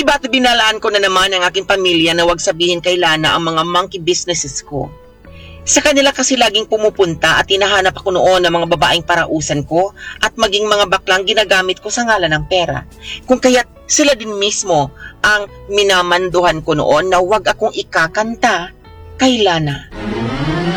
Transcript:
ba't binalaan ko na naman ang aking pamilya na wag sabihin kay Lana ang mga monkey businesses ko. Sa kanila kasi laging pumupunta at hinahanap ako noon ng mga babaeng parausan ko at maging mga baklang ginagamit ko sa ngalan ng pera. Kung kaya't sila din mismo ang minamanduhan ko noon na wag akong ikakanta kay Lana.